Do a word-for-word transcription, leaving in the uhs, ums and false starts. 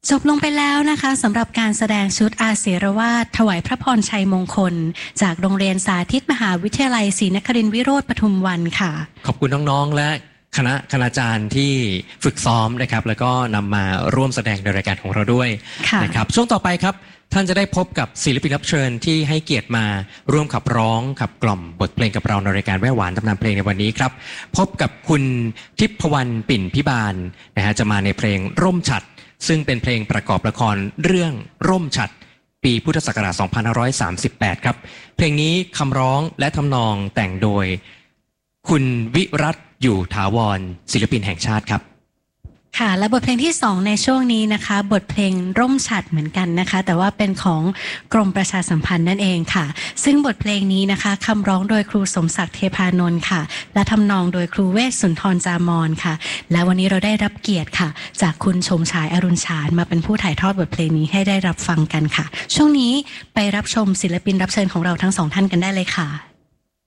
จบลงไปแล้วนะคะสำหรับการแสดงชุดอาเสรวาทถวายพระพรชัยมงคลจากโรงเรียนสาธิตมหาวิทยาลัยศรีนครินทรวิโรธปทุมวันค่ะขอบคุณน้องๆและคณะคณาจารย์ที่ฝึกซ้อมนะครับแล้วก็นำมาร่วมแสดงในรายการของเราด้วยนะครับช่วงต่อไปครับท่านจะได้พบกับศิลปินรับเชิญที่ให้เกียรติมาร่วมขับร้องขับกล่อมบทเพลงกับเราในรายการแว่หวานตำนานเพลงในวันนี้ครับพบกับคุณทิพวรรณปิ่นพิบาลนะฮะจะมาในเพลงร่มฉัตรซึ่งเป็นเพลงประกอบละครเรื่องร่มฉัตรปีพุทธศักราชสองพันห้าร้อยสามสิบแปดครับเพลงนี้คำร้องและทำนองแต่งโดยคุณวิรัตอยู่ถาวรศิลปินแห่งชาติครับค่ะและบทเพลงที่สองในช่วงนี้นะคะบทเพลงร่มฉัตรเหมือนกันนะคะแต่ว่าเป็นของกรมประชาสัมพันธ์นั่นเองค่ะซึ่งบทเพลงนี้นะคะคำร้องโดยครูสมศักดิ์เทพานนท์ค่ะและทำนองโดยครูเวชสุนทรจามอนค่ะและวันนี้เราได้รับเกียรติค่ะจากคุณชมฉายอรุณฉานมาเป็นผู้ถ่ายทอดบทเพลงนี้ให้ได้รับฟังกันค่ะช่วงนี้ไปรับชมศิลปินรับเชิญของเราทั้งสองท่านกันได้เลยค่ะ